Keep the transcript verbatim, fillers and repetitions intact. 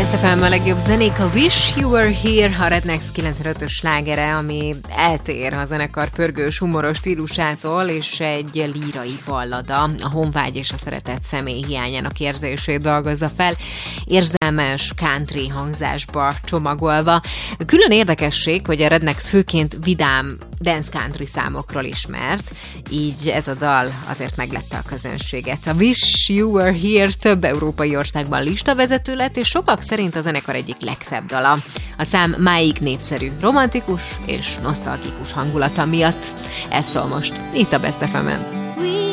Best ef em a legjobb zenék, a Wish You Were Here, a Rednex kilencvenötös slágere, ami eltér a zenekar pörgős, humoros stílusától, és egy lírai ballada, a honvágy és a szeretett személy hiányának érzését dolgozza fel, érzelmes country hangzásba csomagolva. Külön érdekesség, hogy a Rednex főként vidám dance country számokról ismert, így ez a dal azért meglette a közönséget. A Wish You Were Here több európai országban listavezető lett, és sokak szerint a zenekar egyik legszebb dala. A szám máig népszerű, romantikus és nosztalgikus hangulata miatt. Ez szól most itt a Best ef emen.